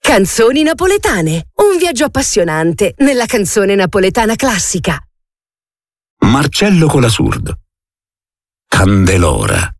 Canzoni napoletane. Un viaggio appassionante nella canzone napoletana classica. Marcello Colasurdo. Candelora.